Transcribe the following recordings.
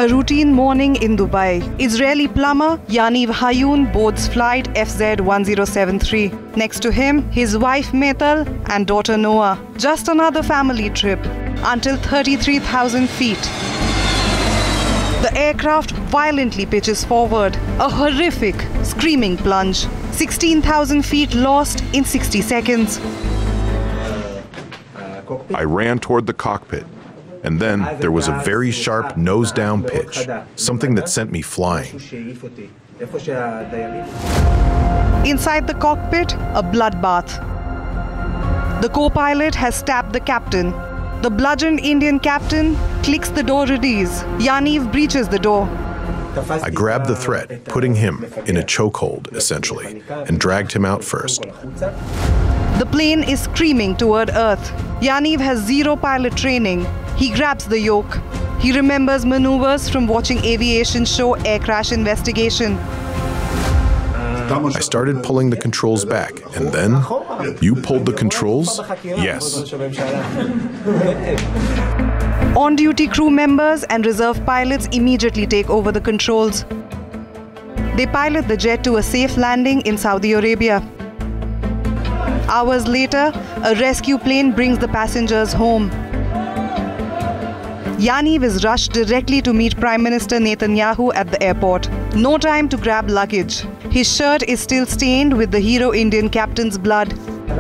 A routine morning in Dubai. Israeli plumber Yaniv Hayun boards flight FZ1073. Next to him, his wife Metal and daughter Noah. Just another family trip until 33,000 feet. The aircraft violently pitches forward. A horrific, screaming plunge. 16,000 feet lost in 60 seconds. I ran toward the cockpit. And then there was a very sharp nose-down pitch, something that sent me flying. Inside the cockpit, a bloodbath. The co-pilot has stabbed the captain. The bludgeoned Indian captain clicks the door release. Yaniv breaches the door. I grabbed the threat, putting him in a chokehold, essentially, and dragged him out first. The plane is screaming toward Earth. Yaniv has zero pilot training. He grabs the yoke. He remembers maneuvers from watching aviation show Air Crash Investigation. I started pulling the controls back, and then, you pulled the controls? Yes. On-duty crew members and reserve pilots immediately take over the controls. They pilot the jet to a safe landing in Saudi Arabia. Hours later, a rescue plane brings the passengers home. Yaniv is rushed directly to meet Prime Minister Netanyahu at the airport. No time to grab luggage. His shirt is still stained with the hero Indian captain's blood.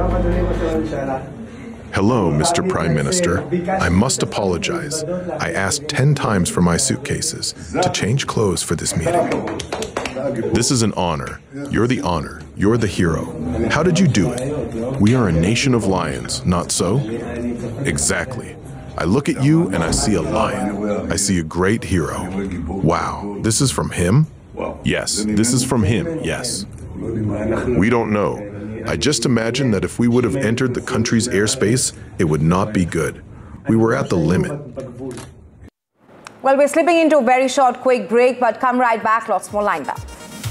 Hello, Mr. Prime Minister. I must apologize. I asked 10 times for my suitcases to change clothes for this meeting. This is an honor. You're the honor. You're the hero. How did you do it? We are a nation of lions, not so? Exactly. I look at you and I see a lion. I see a great hero. Wow, this is from him? Yes, this is from him, yes. We don't know. I just imagine that if we would have entered the country's airspace, it would not be good. We were at the limit. Well, we're slipping into a very short, quick break, but come right back. Lots more lined up.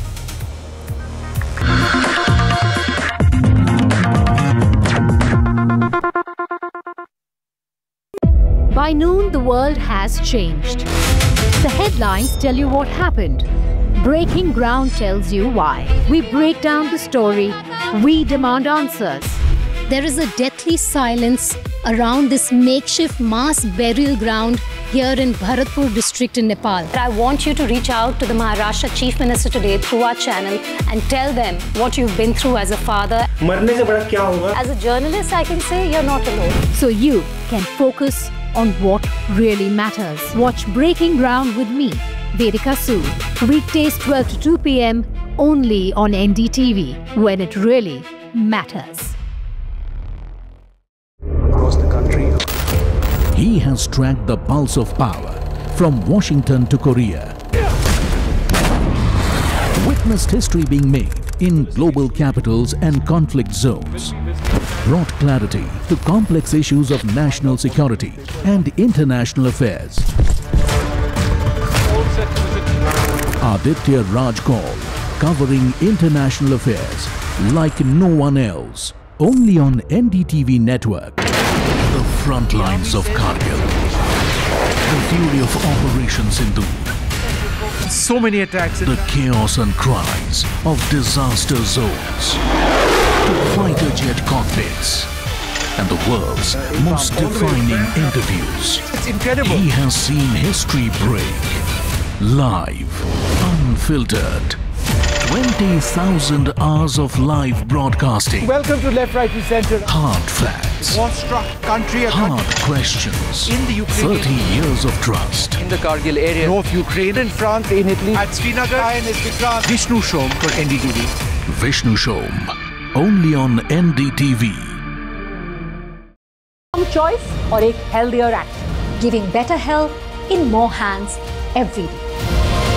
By noon, the world has changed. The headlines tell you what happened. Breaking Ground tells you why. We break down the story. We demand answers. There is a deathly silence around this makeshift mass burial ground here in Bharatpur district in Nepal. I want you to reach out to the Maharashtra Chief Minister today through our channel and tell them what you've been through as a father. As a journalist, I can say you're not alone. So you can focus on what really matters. Watch Breaking Ground with me, Vedika Sood. Weekdays 12 to 2 p.m. only on NDTV, when it really matters. Across the country. He has tracked the pulse of power from Washington to Korea. Witnessed history being made in global capitals and conflict zones. Brought clarity to complex issues of national security and international affairs. Aditya Raj Kaul, covering international affairs like no one else. Only on NDTV network. The front lines of Kargil. The fury of Operation Sindoor. So many attacks. The chaos and cries of disaster zones. To fighter jet cockpits. And the world's most defining interviews. It's incredible. He has seen history break. Live. Unfiltered. 20,000 hours of live broadcasting. Welcome to Left, Right and Center. Hard facts. War-struck country. Hard questions. In the Ukraine. 30 years of trust. In the Kargil area. North Ukraine. In France. In Italy. At Srinagar. Vishnu Shom for NDTV. Vishnu Shom. Only on NDTV. Choice or a healthier action. Giving better health in more hands every day.